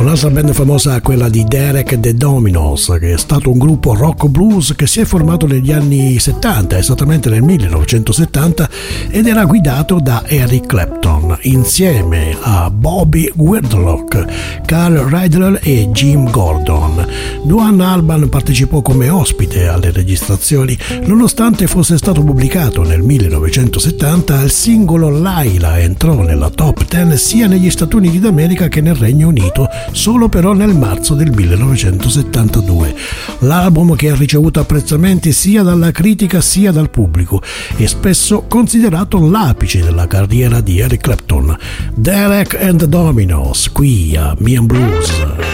Un'altra band famosa è quella di Derek and the Dominos, che è stato un gruppo rock blues che si è formato negli anni 70, esattamente nel 1970, ed era guidato da Eric Clapton insieme a Bobby Whitlock, Carl Reidler e Jim Gordon. Duane Allman partecipò come ospite alle registrazioni. Nonostante fosse stato pubblicato nel 1970, il singolo Laila entrò nella top 10 sia negli Stati Uniti d'America che nel Regno Unito, solo però nel marzo del 1972. L'album che ha ricevuto apprezzamenti sia dalla critica sia dal pubblico e spesso considerato l'apice della carriera di Eric Clapton. Derek and the Dominos, qui a Me and Blues.